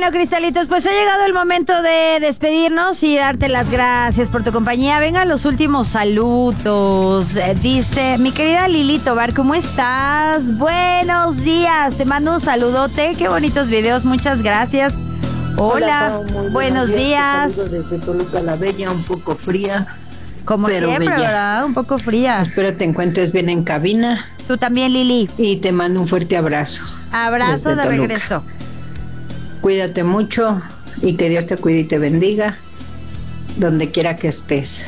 Bueno, Cristalitos, pues ha llegado el momento de despedirnos y darte las gracias por tu compañía. Vengan los últimos saludos. Dice, mi querida Lili Tobar, ¿cómo estás? Buenos días, te mando un saludote. Qué bonitos videos, muchas gracias. Hola, buenos días. Te saludo desde Toluca la Bella, un poco fría. Como siempre, bella. ¿verdad? Un poco fría. Espero te encuentres bien en cabina. Tú también, Lili. Y te mando un fuerte abrazo. Abrazo de Toluca. regreso. Cuídate mucho y que Dios te cuide y te bendiga donde quiera que estés.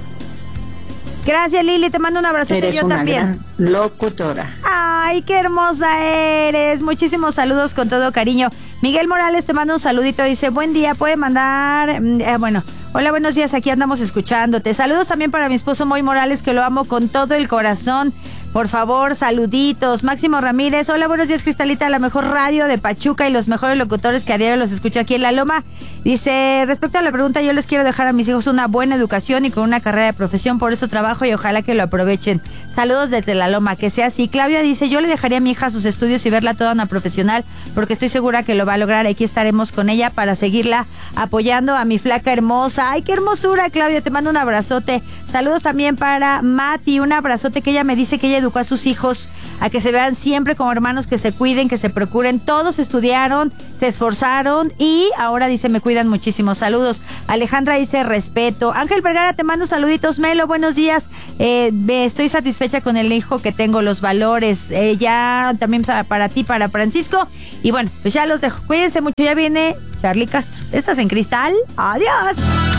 Gracias, Lili, te mando un abrazote. Eres yo una también. Gran locutora. Ay, qué hermosa eres. Muchísimos saludos con todo cariño. Miguel Morales te manda un saludito. Dice, buen día, puede mandar... Hola, buenos días, aquí andamos escuchándote. Saludos también para mi esposo Moy Morales, que lo amo con todo el corazón. Por favor, saluditos. Máximo Ramírez, hola, buenos días, Cristalita, la mejor radio de Pachuca y los mejores locutores que a diario los escucho aquí en La Loma. Dice, respecto a la pregunta, yo les quiero dejar a mis hijos una buena educación y con una carrera de profesión, por eso trabajo y ojalá que lo aprovechen. Saludos desde La Loma, que sea así. Claudia dice, yo le dejaría a mi hija sus estudios y verla toda una profesional, porque estoy segura que lo va a lograr. Aquí estaremos con ella para seguirla apoyando a mi flaca hermosa. Ay, qué hermosura, Claudia, te mando un abrazote. Saludos también para Mati, un abrazote, que ella me dice que ella educó a sus hijos a que se vean siempre como hermanos, que se cuiden, que se procuren. Todos estudiaron, se esforzaron y ahora dice, me cuidan muchísimo. Saludos. Alejandra dice, respeto. Ángel Vergara, te mando saluditos. Melo, buenos días. Estoy satisfecha con el hijo que tengo, los valores. Ya también para ti, para Francisco. Y bueno, pues ya los dejo. Cuídense mucho. Ya viene Charly Castro. Estás en Cristal. Adiós.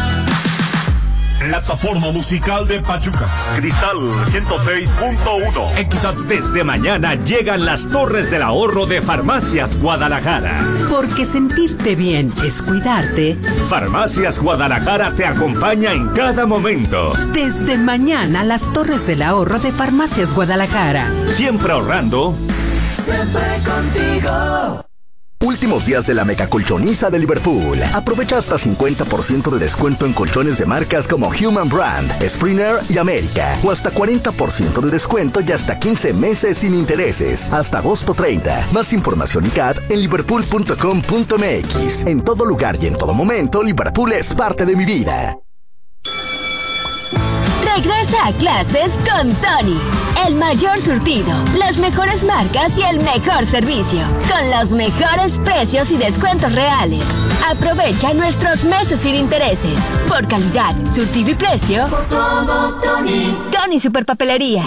Plataforma musical de Pachuca. Cristal 106.1. XAT. Desde mañana llegan las Torres del Ahorro de Farmacias Guadalajara. Porque sentirte bien es cuidarte. Farmacias Guadalajara te acompaña en cada momento. Desde mañana las Torres del Ahorro de Farmacias Guadalajara. Siempre ahorrando. Siempre contigo. Últimos días de la megacolchoniza de Liverpool. Aprovecha hasta 50% de descuento en colchones de marcas como Human Brand, Springer y América. O hasta 40% de descuento y hasta 15 meses sin intereses. Hasta agosto 30. Más información y CAT en liverpool.com.mx. En todo lugar y en todo momento, Liverpool es parte de mi vida. Regresa a clases con Tony. El mayor surtido, las mejores marcas y el mejor servicio. Con los mejores precios y descuentos reales. Aprovecha nuestros meses sin intereses. Por calidad, surtido y precio. Por todo, Tony. Tony Superpapelerías.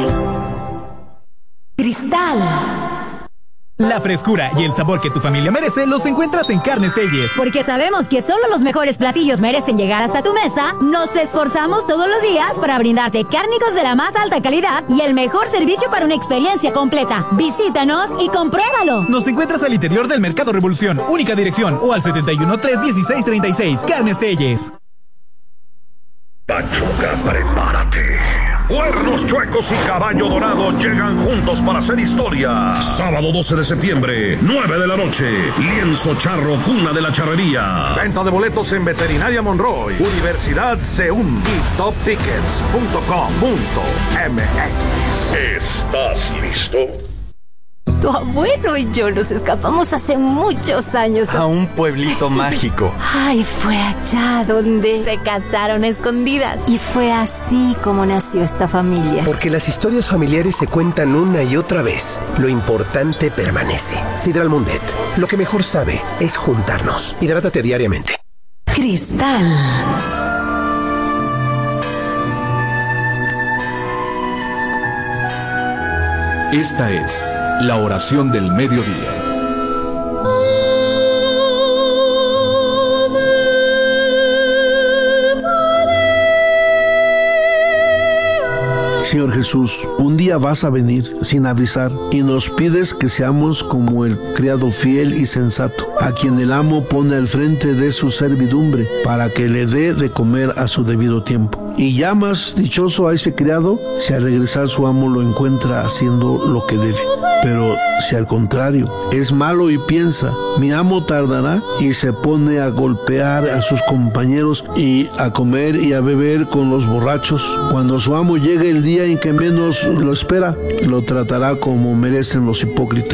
Cristal. La frescura y el sabor que tu familia merece los encuentras en Carnes Telles. Porque sabemos que solo los mejores platillos merecen llegar hasta tu mesa, nos esforzamos todos los días para brindarte cárnicos de la más alta calidad y el mejor servicio para una experiencia completa. Visítanos y compruébalo. Nos encuentras al interior del Mercado Revolución, única dirección, o al 71-316-36. Carnes Telles. Pachuca, prepárate. Cuernos Chuecos y Caballo Dorado llegan juntos para hacer historia. Sábado 12 de septiembre, 9 de la noche. Lienzo Charro, cuna de la charrería. Venta de boletos en Veterinaria Monroy, Universidad CEUM y toptickets.com.mx. ¿Estás listo? Tu abuelo y yo nos escapamos hace muchos años a un pueblito mágico. Ay, fue allá donde se casaron a escondidas. Y fue así como nació esta familia. Porque las historias familiares se cuentan una y otra vez. Lo importante permanece. Sidral Mundet, lo que mejor sabe es juntarnos. Hidrátate diariamente. Cristal. Esta es la oración del mediodía. Señor Jesús, un día vas a venir sin avisar y nos pides que seamos como el criado fiel y sensato, a quien el amo pone al frente de su servidumbre para que le dé de comer a su debido tiempo. Y llamas dichoso a ese criado si al regresar su amo lo encuentra haciendo lo que debe. Pero si al contrario es malo y piensa, mi amo tardará, y se pone a golpear a sus compañeros y a comer y a beber con los borrachos, cuando su amo llegue el día en que menos lo espera, lo tratará como merecen los hipócritas,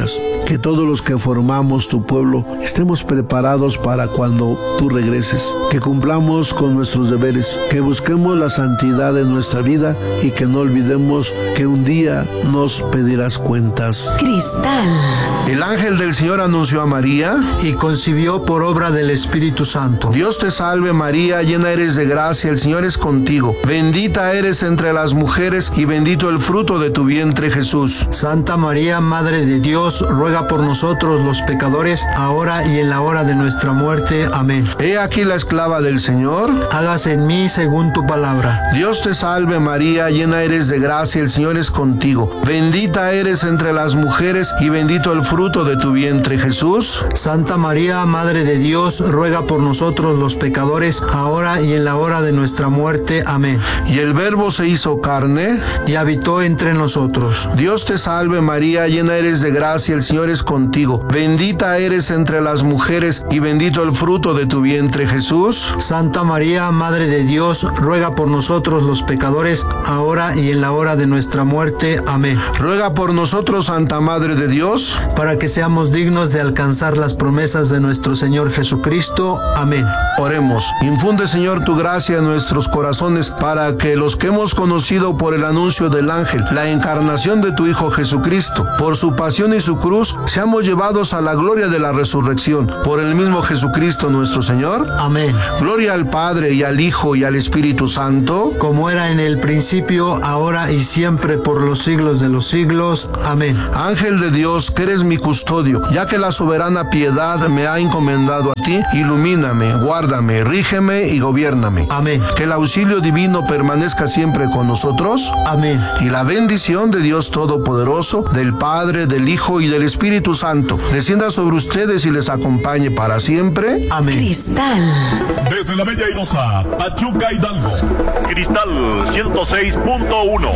que todos los que formamos tu pueblo estemos preparados para cuando tú regreses, que cumplamos con nuestros deberes, que busquemos la santidad en nuestra vida y que no olvidemos que un día nos pedirás cuentas. Cristal. El ángel del Señor anunció a María y concibió por obra del Espíritu Santo. Dios te salve María, llena eres de gracia, el Señor es contigo. Bendita eres entre las mujeres y bendito el fruto de tu vientre Jesús. Santa María, Madre de Dios, ruega por nosotros los pecadores, ahora y en la hora de nuestra muerte. Amén. He aquí la esclava del Señor. Hágase en mí según tu palabra. Dios te salve María, llena eres de gracia, el Señor es contigo. Bendita eres entre las mujeres y bendito el fruto de tu vientre Jesús. Santa María, Madre de Dios, ruega por nosotros los pecadores, ahora y en la hora de nuestra muerte. Amén. Y el Verbo se hizo carne y habitó entre nosotros. Dios te salve María, llena eres de gracia, el Señor es contigo. Bendita eres entre las mujeres y bendito el fruto de tu vientre Jesús. Santa María, Madre de Dios, ruega por nosotros los pecadores, ahora y en la hora de nuestra muerte. Amén. Ruega por nosotros, Santa Madre de Dios, para que seamos dignos de alcanzar las promesas de nuestro Señor Jesucristo. Amén. Oremos. Infunde, Señor, tu gracia en nuestros corazones para que los que hemos conocido por el anuncio del ángel la encarnación de tu Hijo Jesucristo, por su pasión y su cruz, seamos llevados a la gloria de la resurrección. Por el mismo Jesucristo nuestro Señor. Amén. Gloria al Padre y al Hijo y al Espíritu Santo, como era en el principio, ahora y siempre, por los siglos de los siglos. Amén. Ángel de Dios, que eres mi custodio, ya que la soberana piedad me ha encomendado a ti, ilumíname, guárdame, rígeme y gobiérname. Amén. Que el auxilio divino permanezca siempre con nosotros. Amén. Y la bendición de Dios Todopoderoso, del Padre, del Hijo y del Espíritu Santo, descienda sobre ustedes y les acompañe para siempre. Amén. Cristal. Desde la Bella Irosa, Pachuca, Hidalgo. Cristal 106.1.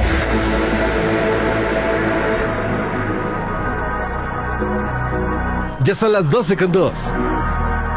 Ya son las 12:02.